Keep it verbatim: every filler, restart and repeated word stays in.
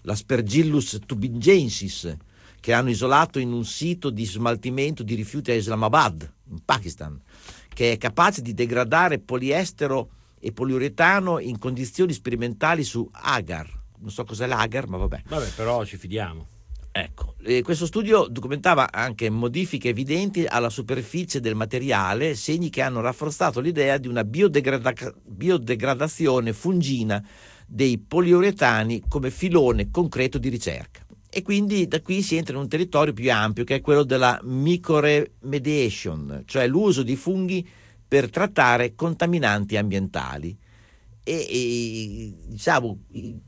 l'Aspergillus tubingensis, che hanno isolato in un sito di smaltimento di rifiuti a Islamabad, in Pakistan, che è capace di degradare poliestero e poliuretano in condizioni sperimentali su agar. Non so cos'è l'agar, ma vabbè. Vabbè, però ci fidiamo. Ecco, e questo studio documentava anche modifiche evidenti alla superficie del materiale, segni che hanno rafforzato l'idea di una biodegrada- biodegradazione fungina dei poliuretani come filone concreto di ricerca. E quindi da qui si entra in un territorio più ampio, che è quello della mycoremediation, cioè l'uso di funghi per trattare contaminanti ambientali. E, e diciamo